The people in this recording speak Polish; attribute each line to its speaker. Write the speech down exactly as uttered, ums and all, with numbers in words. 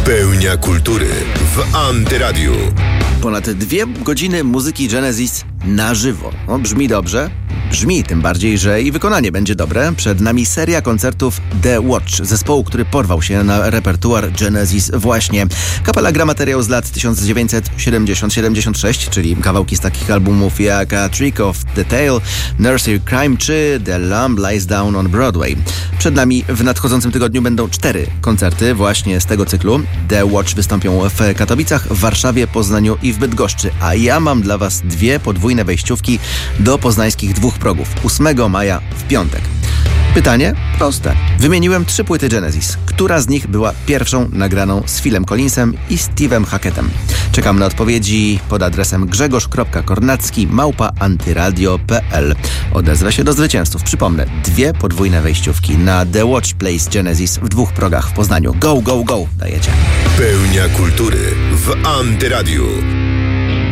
Speaker 1: Pełnia kultury w Antyradiu.
Speaker 2: Ponad dwie godziny muzyki Genesis na żywo. No, brzmi dobrze? Brzmi, tym bardziej, że i wykonanie będzie dobre. Przed nami seria koncertów The Watch, zespołu, który porwał się na repertuar Genesis właśnie. Kapela gra materiał z lat tysiąc dziewięćset siedemdziesiąt do siedemdziesiątego szóstego, czyli kawałki z takich albumów jak A Trick of the Tail, Nursery Crime czy The Lamb Lies Down on Broadway. Przed nami w nadchodzącym tygodniu będą cztery koncerty właśnie z tego cyklu. The Watch wystąpią w Katowicach, w Warszawie, Poznaniu i w Bydgoszczy, a ja mam dla Was dwie podwójne wejściówki do poznańskich dwóch progów. ósmego maja w piątek. Pytanie proste. Wymieniłem trzy płyty Genesis. Która z nich była pierwszą nagraną z Philem Collinsem i Steve'em Hackettem? Czekam na odpowiedzi pod adresem grzegorz kropka kornacki małpa antyradio kropka p l. Odezwę się do zwycięzców. Przypomnę, dwie podwójne wejściówki na The Watch Plays Genesis w dwóch progach w Poznaniu. Go, go, go! Dajecie.
Speaker 1: Pełnia kultury w Antyradiu.